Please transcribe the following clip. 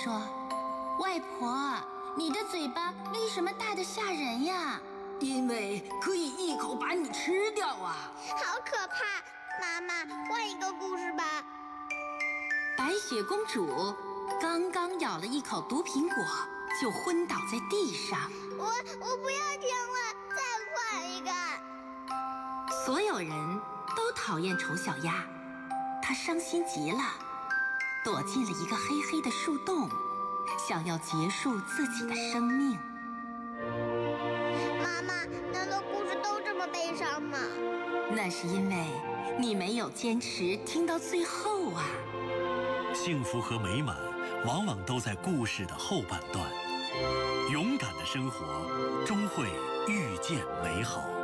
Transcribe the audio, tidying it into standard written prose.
说：“外婆，你的嘴巴为什么大得吓人呀？” 因为可以一口把你吃掉啊！ 好可怕！妈妈，换一个故事吧。 白雪公主刚刚咬了一口毒苹果，就昏倒在地上。 我不要听了，再换一个。 所有人都讨厌丑小鸭，她伤心极了，躲进了一个黑黑的树洞，想要结束自己的生命。 妈妈，难道故事都这么悲伤吗？ 那是因为你没有坚持听到最后啊。 幸福和美满往往都在故事的后半段，勇敢的生活终会遇见美好。